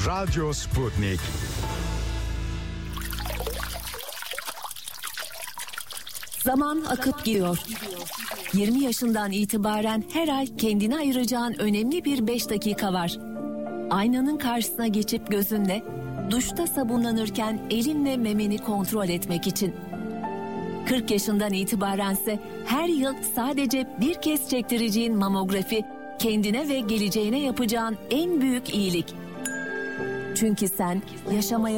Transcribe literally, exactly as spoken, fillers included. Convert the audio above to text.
Radyo Sputnik. Zaman akıp gidiyor. yirmi yaşından itibaren her ay kendine ayıracağın önemli bir beş dakika var. Aynanın karşısına geçip gözünle, duşta sabunlanırken elinle memeni kontrol etmek için. kırk yaşından itibarense her yıl sadece bir kez çektireceğin mamografi, kendine ve geleceğine yapacağın en büyük iyilik. Çünkü sen yaşamaya